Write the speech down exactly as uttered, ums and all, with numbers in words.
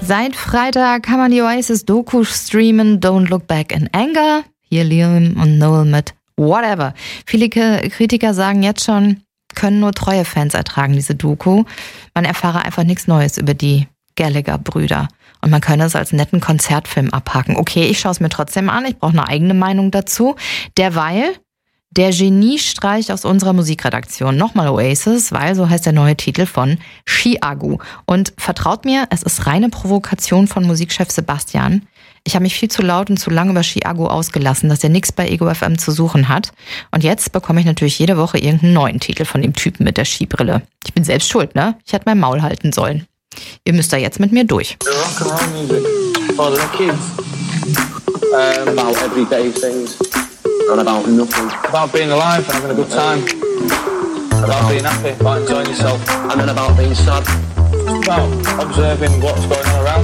Seit Freitag kann man die Oasis-Doku streamen, Don't Look Back in Anger. Hier Liam und Noel mit Whatever. Viele Kritiker sagen jetzt schon, können nur treue Fans ertragen, diese Doku. Man erfahre einfach nichts Neues über die Gallagher-Brüder. Und man könne es als netten Konzertfilm abhaken. Okay, ich schaue es mir trotzdem an, ich brauche eine eigene Meinung dazu. Derweil der Geniestreich aus unserer Musikredaktion. Nochmal Oasis, weil so heißt der neue Titel von Chiago. Und vertraut mir, es ist reine Provokation von Musikchef Sebastian. Ich habe mich viel zu laut und zu lange über Chiago ausgelassen, dass er nichts bei Ego F M zu suchen hat. Und jetzt bekomme ich natürlich jede Woche irgendeinen neuen Titel von dem Typen mit der Skibrille. Ich bin selbst schuld, ne? Ich hätte mein Maul halten sollen. Ihr müsst da jetzt mit mir durch. Rock'n'roll music for the kids. Um, about everyday things. And about nothing. About being alive and having a good time. About being happy, about enjoying yourself. And then about being sad. About observing what's going on around